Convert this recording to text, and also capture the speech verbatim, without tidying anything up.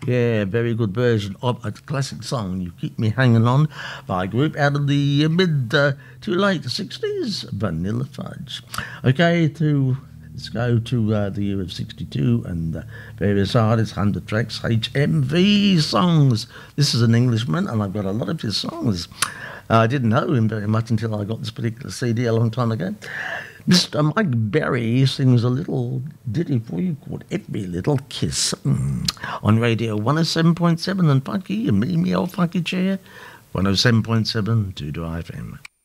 Yeah, very good version of a classic song, You Keep Me Hanging On, by a group out of the mid uh, to late sixties, Vanilla Fudge. Okay, to let's go to uh, the year of sixty-two and uh, various artists, one hundred tracks, H M V songs. This is an Englishman, and I've got a lot of his songs. Uh, I didn't know him very much until I got this particular C D a long time ago. Mister Mike Berry sings a little ditty for you called Every Little Kiss mm. on Radio one oh seven point seven and Funky, and me, me old funky chair, one oh seven point seven, Two Drive F M.